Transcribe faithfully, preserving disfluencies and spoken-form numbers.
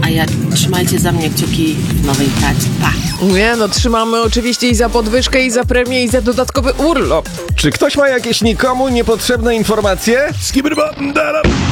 a ja trzymajcie za mnie kciuki w nowej pracy. Pa! Nie no, trzymamy oczywiście i za podwyżkę, i za premię, i za dodatkowy urlop. Czy ktoś ma jakieś nikomu niepotrzebne informacje?